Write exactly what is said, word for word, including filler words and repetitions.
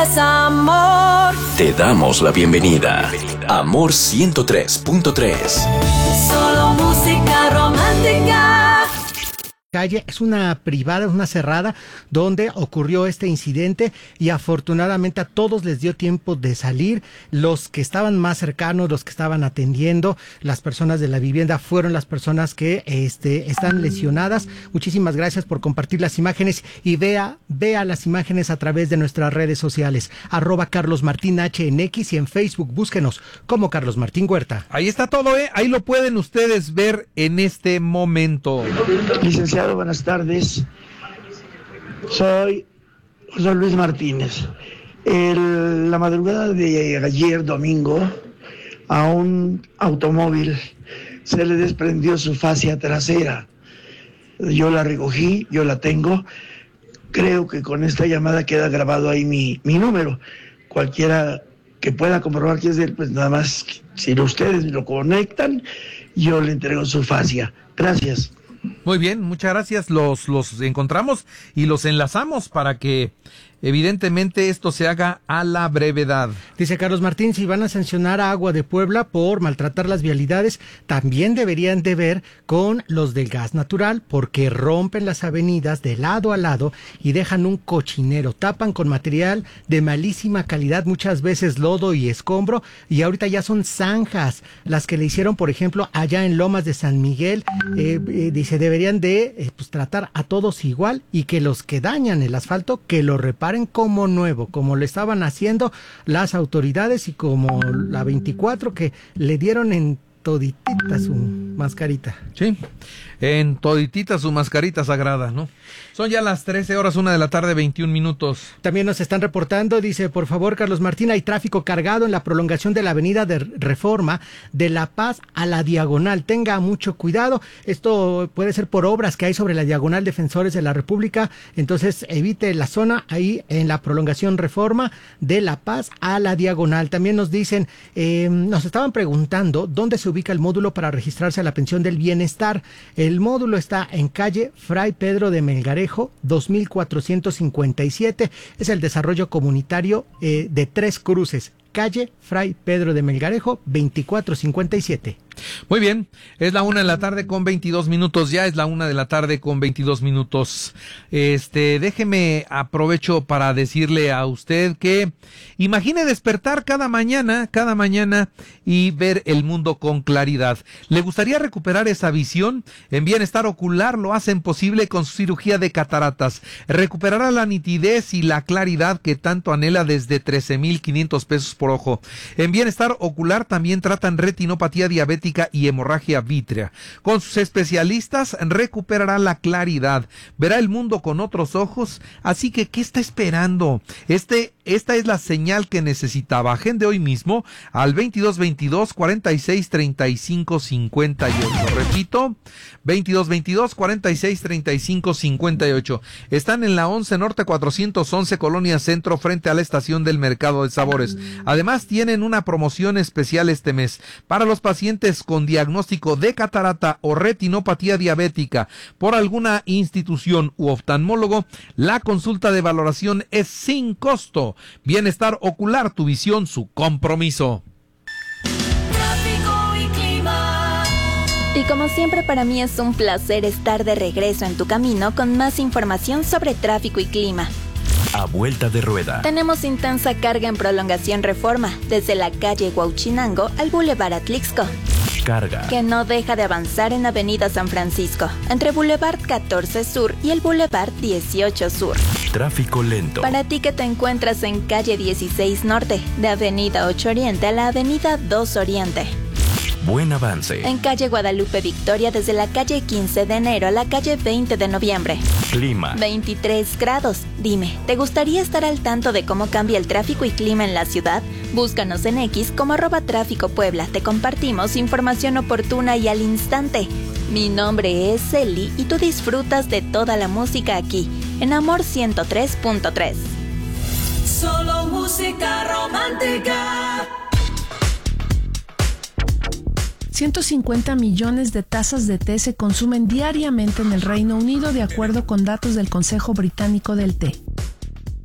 Amor. Te damos la bienvenida. Amor ciento tres punto tres. Solo música romántica. Calle es una privada, es una cerrada donde ocurrió este incidente y afortunadamente a todos les dio tiempo de salir. Los que estaban más cercanos, los que estaban atendiendo, las personas de la vivienda fueron las personas que este, están lesionadas. Muchísimas gracias por compartir las imágenes y vea, vea las imágenes a través de nuestras redes sociales. Arroba Carlos Martín H en X y en Facebook búsquenos como Carlos Martín Huerta. Ahí está todo, ¿eh? Ahí lo pueden ustedes ver en este momento. Licenciado, buenas tardes. Soy José Luis Martínez. El, la madrugada de ayer domingo a un automóvil se le desprendió su fascia trasera. Yo la recogí, yo la tengo. Creo que con esta llamada queda grabado ahí mi, mi número. Cualquiera que pueda comprobar que es de él, pues nada más, si ustedes lo conectan, yo le entrego su fascia. Gracias. Muy bien, muchas gracias. Los, los encontramos y los enlazamos para que evidentemente esto se haga a la brevedad. Dice Carlos Martín, si van a sancionar a Agua de Puebla por maltratar las vialidades, también deberían de ver con los del gas natural, porque rompen las avenidas de lado a lado y dejan un cochinero, tapan con material de malísima calidad, muchas veces lodo y escombro, y ahorita ya son zanjas las que le hicieron, por ejemplo, allá en Lomas de San Miguel. eh, eh, dice, deberían de eh, pues, tratar a todos igual y que los que dañan el asfalto, que lo reparen como nuevo, como lo estaban haciendo las autoridades y como la veinticuatro que le dieron en toditita su mascarita. Sí, en toditita su mascarita sagrada, ¿no? Son ya las trece horas, una de la tarde, veintiún minutos. También nos están reportando, dice, por favor, Carlos Martín, hay tráfico cargado en la prolongación de la avenida de Reforma de La Paz a la Diagonal. Tenga mucho cuidado. Esto puede ser por obras que hay sobre la Diagonal Defensores de la República. Entonces, evite la zona ahí en la prolongación Reforma de La Paz a la Diagonal. También nos dicen, eh, nos estaban preguntando dónde se ubica el módulo para registrarse a la pensión del bienestar. El módulo está en calle Fray Pedro de Melgarejo, dos mil cuatrocientos cincuenta y siete. Es el desarrollo comunitario eh, de Tres Cruces. Calle Fray Pedro de Melgarejo, veinticuatro cincuenta y siete. Muy bien, es la una de la tarde con veintidós minutos, ya es la una de la tarde con veintidós minutos. Este, déjeme, aprovecho para decirle a usted que imagine despertar cada mañana, cada mañana y ver el mundo con claridad. ¿Le gustaría recuperar esa visión? En Bienestar Ocular lo hacen posible con su cirugía de cataratas. Recuperará la nitidez y la claridad que tanto anhela desde trece mil quinientos pesos por ojo. En Bienestar Ocular también tratan retinopatía diabética y hemorragia vítrea. Con sus especialistas recuperará la claridad, verá el mundo con otros ojos, así que ¿qué está esperando? Este, esta es la señal que necesitaba. Agende hoy mismo al veintidós veintidós cuarenta y seis treinta y cinco cincuenta y ocho. Repito, veintidós veintidós cuarenta y seis treinta y cinco cincuenta y ocho. Están en la once Norte cuatrocientos once, Colonia Centro, frente a la estación del Mercado de Sabores. Además, tienen una promoción especial este mes para los pacientes con diagnóstico de catarata o retinopatía diabética por alguna institución u oftalmólogo. La consulta de valoración es sin costo. Bienestar Ocular, tu visión, su compromiso. Tráfico y clima. Y como siempre, para mí es un placer estar de regreso en tu camino con más información sobre tráfico y clima. A vuelta de rueda. Tenemos intensa carga en prolongación Reforma, desde la calle Huauchinango al Boulevard Atlixco. Carga. Que no deja de avanzar en Avenida San Francisco, entre Boulevard catorce Sur y el Boulevard dieciocho Sur. Tráfico lento. Para ti que te encuentras en calle dieciséis Norte, de Avenida ocho Oriente a la Avenida dos Oriente. Buen avance. En calle Guadalupe Victoria, desde la calle quince de enero a la calle veinte de noviembre. Clima. veintitrés grados. Dime, ¿te gustaría estar al tanto de cómo cambia el tráfico y clima en la ciudad? Búscanos en X como arroba tráfico Puebla. Te compartimos información oportuna y al instante. Mi nombre es Eli y tú disfrutas de toda la música aquí, en Amor ciento tres punto tres. Solo música romántica. ciento cincuenta millones de tazas de té se consumen diariamente en el Reino Unido, de acuerdo con datos del Consejo Británico del Té.